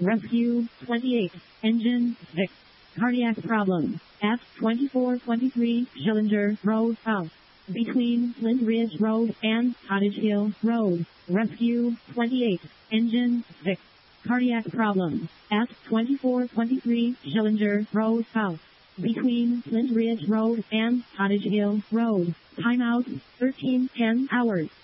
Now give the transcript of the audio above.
Rescue 28. Engine 6. Cardiac problem at 2423 Schillinger Road South, between Flint Ridge Road and Cottage Hill Road. Rescue 28. Engine 6. Cardiac problem at 2423 Schillinger Road South, between Flint Ridge Road and Cottage Hill Road. Timeout 13:10 hours.